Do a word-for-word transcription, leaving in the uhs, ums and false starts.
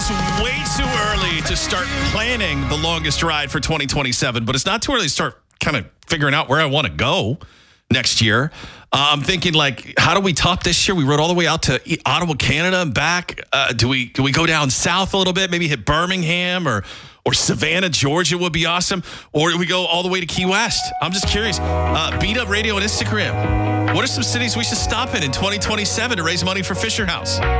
is way too early to start planning the longest ride for twenty twenty-seven, but it's not too early to start kind of figuring out where I want to go next year. Uh, I'm thinking, like, how do we top this year? We rode all the way out to Ottawa, Canada, and back. Uh, do we do we go down south a little bit? Maybe hit Birmingham or or Savannah, Georgia would be awesome. Or do we go all the way to Key West? I'm just curious. Uh, Beat Up Radio and Instagram. What are some cities we should stop in in twenty twenty-seven to raise money for Fisher House?